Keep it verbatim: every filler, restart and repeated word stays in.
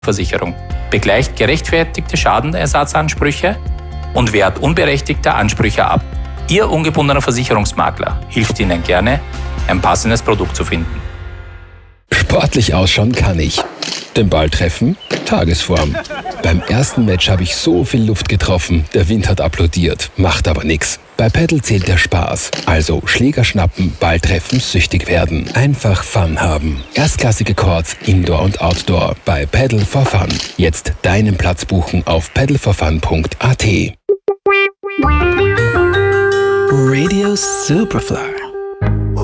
Versicherung, begleicht gerechtfertigte Schadenersatzansprüche und wehrt unberechtigte Ansprüche ab. Ihr ungebundener Versicherungsmakler hilft Ihnen gerne, ein passendes Produkt zu finden. Sportlich ausschauen kann ich. Den Ball treffen? Tagesform. Beim ersten Match habe ich so viel Luft getroffen, der Wind hat applaudiert, macht aber nix. Bei Paddle zählt der Spaß. Also Schläger schnappen, Ball treffen, süchtig werden. Einfach Fun haben. Erstklassige Courts, Indoor und Outdoor bei Paddle for Fun. Jetzt deinen Platz buchen auf paddle for fun punkt a t. Radio Superfly.